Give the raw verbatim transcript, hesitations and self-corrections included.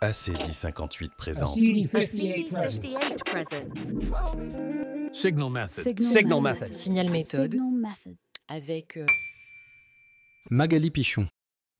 A C D cinquante-huit présente. A C D cinquante-huit presents. Signal method. Signal, Signal method. method. Signal méthode Signal method. avec euh, Magali Pichon.